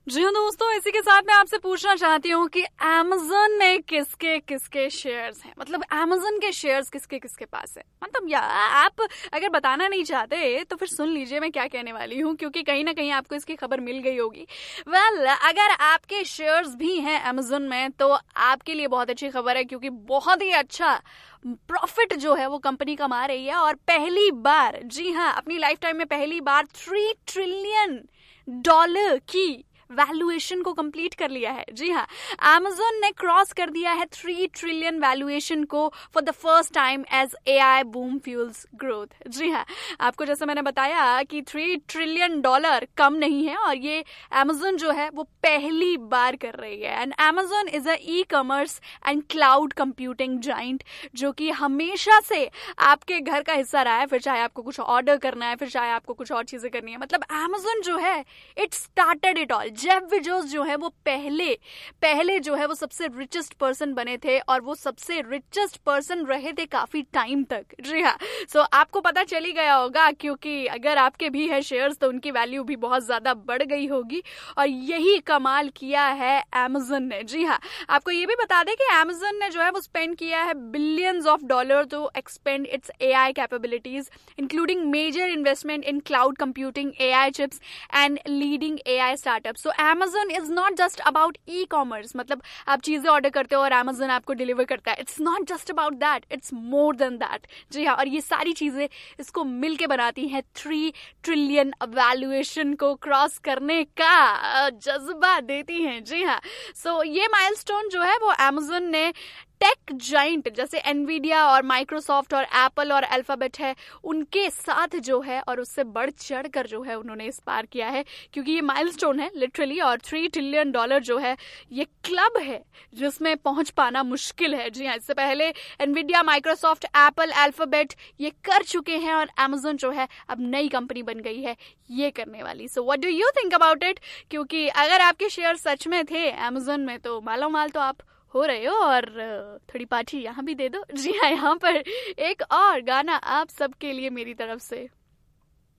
जी हाँ दोस्तों, इसी के साथ मैं आपसे पूछना चाहती हूँ कि Amazon में किसके किसके शेयर्स हैं। मतलब Amazon के शेयर्स किसके किसके पास है। मतलब यार, आप अगर बताना नहीं चाहते तो फिर सुन लीजिए मैं क्या कहने वाली हूँ, क्योंकि कहीं ना कहीं आपको इसकी खबर मिल गई होगी। अगर आपके शेयर्स भी हैं Amazon में तो आपके लिए बहुत अच्छी खबर है, क्योंकि बहुत ही अच्छा प्रॉफिट जो है वो कंपनी कमा रही है। और पहली बार, जी हाँ, अपनी लाइफ टाइम में पहली बार $3 ट्रिलियन की वैल्यूएशन को कंप्लीट कर लिया है। जी हाँ, Amazon ने क्रॉस कर दिया है 3 ट्रिलियन वैल्यूएशन को for the first time as AI boom fuels growth. जी हाँ, आपको जैसे मैंने बताया कि $3 ट्रिलियन कम नहीं है, और ये Amazon जो है वो पहली बार कर रही है। And Amazon is a e-commerce and cloud computing giant, जो कि हमेशा से आपके घर का हिस्सा रहा है। फिर चाहे आपको कुछ ऑर्डर करना है, फिर चाहे आपको कुछ और चीजें करनी है, मतलब Amazon जो है it started it all. Jeff Bezos जो है वो पहले जो है वो सबसे रिचेस्ट पर्सन बने थे, और वो सबसे रिचेस्ट पर्सन रहे थे काफी टाइम तक। जी हाँ, सो आपको पता चली गया होगा, क्योंकि अगर आपके भी है शेयर्स तो उनकी वैल्यू भी बहुत ज्यादा बढ़ गई होगी। और यही कमाल किया है Amazon ने। जी हाँ, आपको ये भी बता दें कि Amazon ने जो है वो स्पेंड किया है billions of dollar to expand it's AI capabilities, including major investment in cloud computing, AI chips and leading AI startup. So Amazon is not just about e-commerce, मतलब आप चीजें ऑर्डर करते हो और Amazon आपको डिलीवर करता है। It's not just about that, it's more than that. जी हाँ, और ये सारी चीजें इसको मिलके बनाती हैं 3 ट्रिलियन वैल्यूएशन को क्रॉस करने का जज्बा देती हैं। जी हाँ, सो ये माइलस्टोन जो है वो Amazon ने टेक जाइंट जैसे एनवीडिया और माइक्रोसॉफ्ट और एप्पल और अल्फाबेट है उनके साथ जो है, और उससे बढ़ चढ़ कर जो है उन्होंने इस पार किया है, क्योंकि ये माइलस्टोन है लिटरली। और $3 ट्रिलियन जो है ये क्लब है जिसमें पहुंच पाना मुश्किल है। जी हाँ, इससे पहले एनवीडिया, माइक्रोसॉफ्ट, एप्पल, अल्फाबेट ये कर चुके हैं, और Amazon जो है अब नई कंपनी बन गई है ये करने वाली। So what do you think about it? क्योंकि अगर आपके शेयर सच में थे Amazon में तो मालो माल तो आप हो रहे हो। और थोड़ी पार्टी यहाँ भी दे दो। जी हाँ, यहाँ पर एक और गाना आप सबके लिए मेरी तरफ से।